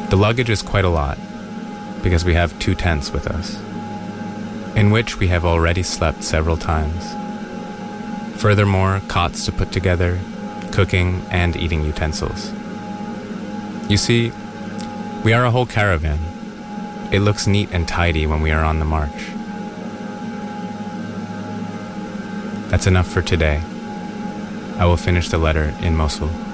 The luggage is quite a lot, because we have 2 tents with us, in which we have already slept several times. Furthermore, cots to put together, cooking and eating utensils. You see, we are a whole caravan. It looks neat and tidy when we are on the march. That's enough for today. I will finish the letter in Mosul.